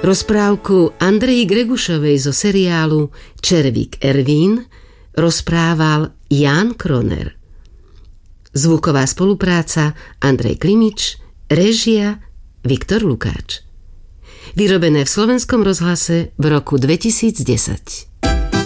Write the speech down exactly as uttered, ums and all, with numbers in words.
Rozprávku Andreji Gregušovej zo seriálu Červík Ervín rozprával Ján Kroner. Zvuková spolupráca Andrej Klimič, réžia Viktor Lukáč. Vyrobené v Slovenskom rozhlase v roku dvetisícdesať.